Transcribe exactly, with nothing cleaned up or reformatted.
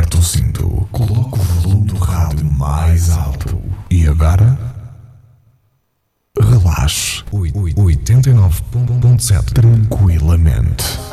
Aperta o cinto, coloca o volume do rádio mais alto e agora relaxe. oitenta e nove ponto sete tranquilamente.